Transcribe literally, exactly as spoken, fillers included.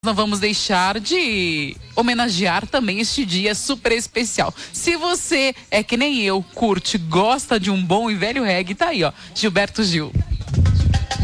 não vamos deixar de homenagear também este dia super especial. Se você é que nem eu, curte, gosta de um bom e velho reggae, tá aí, ó, Gilberto Gil.